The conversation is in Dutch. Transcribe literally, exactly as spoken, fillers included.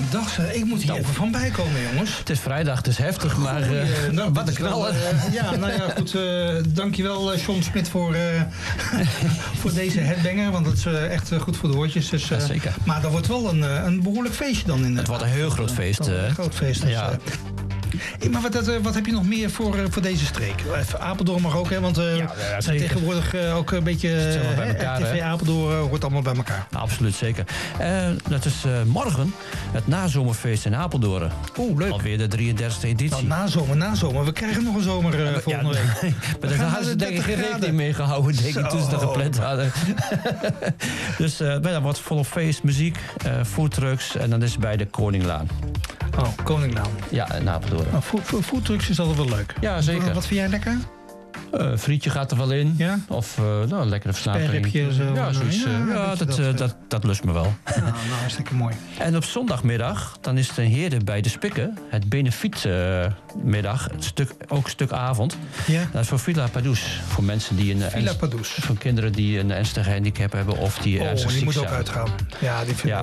Dag, zeg. Ik moet hier Nou. even van bijkomen, jongens. Het is vrijdag, het is heftig, maar uh, Goeie, nou, wat een knallen. Uh, ja, nou ja, goed. Uh, dankjewel, uh, John Smit, voor, uh, voor deze headbanger. Want dat is uh, echt uh, goed voor de woordjes. Dus, uh, ja, zeker. Maar dat wordt wel een, uh, een behoorlijk feestje dan. In, uh, het wordt een heel groot feest. Uh, een groot feest. Dus, ja. uh, Hey, maar wat, wat heb je nog meer voor, uh, voor deze streek? Even Apeldoorn mag ook, hè? Want uh, ja, ja, tegenwoordig uh, ook een beetje uh, bij elkaar, R T V Apeldoorn uh, hoort allemaal bij elkaar. Absoluut, zeker. Uh, dat is uh, morgen het nazomerfeest in Apeldoorn. Oeh, leuk. Alweer de drieëndertigste editie. Nou, nazomer, nazomer. We krijgen nog een zomer uh, volgende ja, week. Maar daar hadden ze denk ik geen rekening mee gehouden, denk ik, toen ze dat gepland hadden. Dus uh, dat wordt volop feest, muziek, uh, foodtrucks en dan is het bij de Koninglaan. Oh, Koninglaan. Ja, in Apeldoorn. Oh, foodtrucks is altijd wel leuk. Ja, zeker. Wat vind jij lekker? Uh, frietje gaat er wel in. Ja? Of uh, nou, een lekkere versnapering. Zo. Ja, zoiets, uh, ja, ja dat, dat, uh, dat, dat lust me wel. Ja, nou, hartstikke mooi. En op zondagmiddag, dan is het een heerde bij de Spikken. Het benefietmiddag, uh, stuk, ook een stuk avond. Ja? Dat is voor Villa Padus. Voor mensen die een... Villa Padus. Voor kinderen die een ernstige handicap hebben of die oh, ernstig die ziek moet zijn. ook uitgaan. Ja, die vind ja,